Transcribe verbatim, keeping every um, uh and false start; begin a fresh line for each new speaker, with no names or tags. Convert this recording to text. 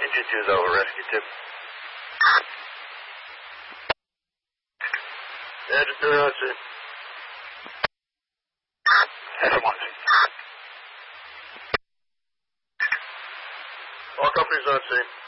two two is over, rescue tip. Yeah, just do it on scene. F one. All companies on scene.